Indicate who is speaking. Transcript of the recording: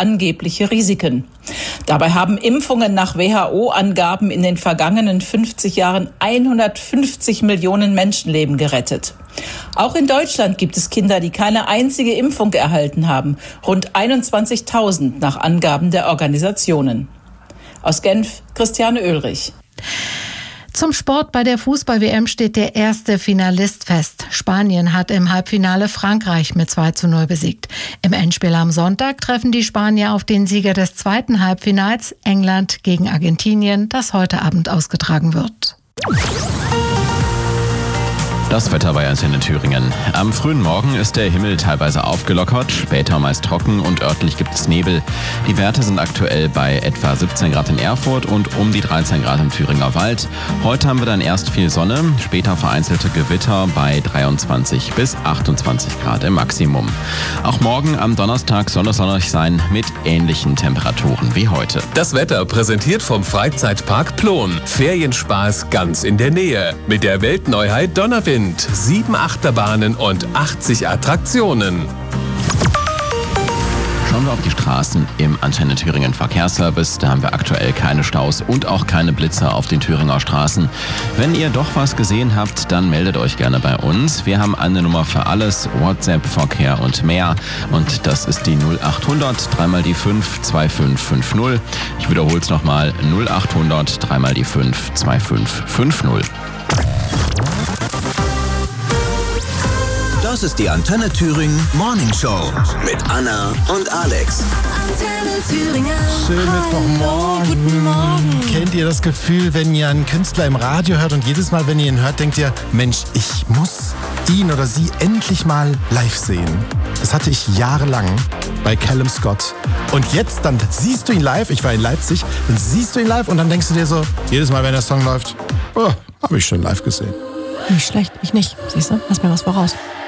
Speaker 1: angebliche Risiken. Dabei haben Impfungen nach WHO-Angaben in den vergangenen 50 Jahren 150 Millionen Menschenleben gerettet. Auch in Deutschland gibt es Kinder, die keine einzige Impfung erhalten haben. Rund 21.000 nach Angaben der Organisationen. Aus Genf, Christiane Oehlrich.
Speaker 2: Zum Sport bei der Fußball-WM steht der erste Finalist fest. Spanien hat im Halbfinale Frankreich mit 2:0 besiegt. Im Endspiel am Sonntag treffen die Spanier auf den Sieger des zweiten Halbfinals, England gegen Argentinien, das heute Abend ausgetragen wird.
Speaker 3: Das Wetter bei Antenne Thüringen. Am frühen Morgen ist der Himmel teilweise aufgelockert, später meist trocken und örtlich gibt es Nebel. Die Werte sind aktuell bei etwa 17 Grad in Erfurt und um die 13 Grad im Thüringer Wald. Heute haben wir dann erst viel Sonne, später vereinzelte Gewitter bei 23 bis 28 Grad im Maximum. Auch morgen am Donnerstag soll es sonnig sein mit ähnlichen Temperaturen wie heute.
Speaker 4: Das Wetter präsentiert vom Freizeitpark Plon. Ferienspaß ganz in der Nähe. Mit der Weltneuheit Donnerwind. 7 Achterbahnen und 80 Attraktionen.
Speaker 3: Schauen wir auf die Straßen im Antenne Thüringen Verkehrsservice. Da haben wir aktuell keine Staus und auch keine Blitzer auf den Thüringer Straßen. Wenn ihr doch was gesehen habt, dann meldet euch gerne bei uns. Wir haben eine Nummer für alles, WhatsApp, Verkehr und mehr. Und das ist die 0800 3 die 5 2550. Ich wiederhole es nochmal, 0800 3 die 5 2550.
Speaker 5: Das ist die Antenne Thüringen Morning Show mit Anna und Alex.
Speaker 6: Antenne Thüringen.
Speaker 7: Schönen Mittwochmorgen.
Speaker 6: Guten Morgen.
Speaker 7: Kennt ihr das Gefühl, wenn ihr einen Künstler im Radio hört und jedes Mal, wenn ihr ihn hört, denkt ihr, Mensch, ich muss ihn oder sie endlich mal live sehen? Das hatte ich jahrelang bei Callum Scott. Und jetzt, dann siehst du ihn live, ich war in Leipzig, dann siehst du ihn live und dann denkst du dir so, jedes Mal, wenn der Song läuft, oh, habe ich schon live gesehen.
Speaker 6: Nicht schlecht, ich nicht. Siehst du, lass mir was voraus.